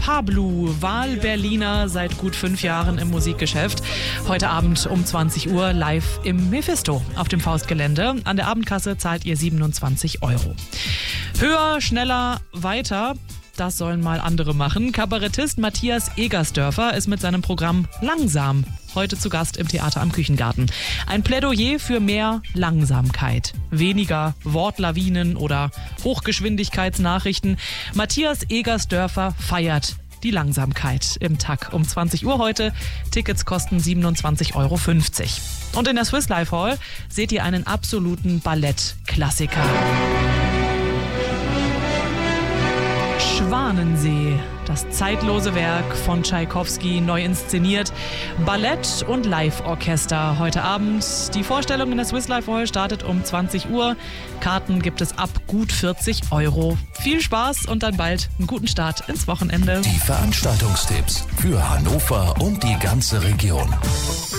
Pablo, Wahl-Berliner, seit gut 5 Jahren im Musikgeschäft. Heute Abend um 20 Uhr live im Mephisto auf dem Faustgelände. An der Abendkasse zahlt ihr 27 Euro. Höher, schneller, weiter. Das sollen mal andere machen. Kabarettist Matthias Egersdörfer ist mit seinem Programm Langsam heute zu Gast im Theater am Küchengarten. Ein Plädoyer für mehr Langsamkeit. Weniger Wortlawinen oder Hochgeschwindigkeitsnachrichten. Matthias Egersdörfer feiert die Langsamkeit im TAK um 20 Uhr heute. Tickets kosten 27,50 Euro. Und in der Swiss Life Hall seht ihr einen absoluten Ballettklassiker. Schwanensee, das zeitlose Werk von Tschaikowski, neu inszeniert. Ballett und Live-Orchester heute Abend. Die Vorstellung in der Swiss Life Hall startet um 20 Uhr. Karten gibt es ab gut 40 Euro. Viel Spaß und dann bald einen guten Start ins Wochenende. Die Veranstaltungstipps für Hannover und die ganze Region.